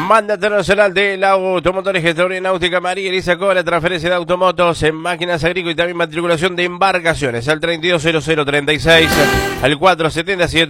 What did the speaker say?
Mandato Nacional de la Automotores, Gestoría Náutica, María Elisa Cola, transferencia de automotos en máquinas agrícolas y también matriculación de embarcaciones al 320036, al 477.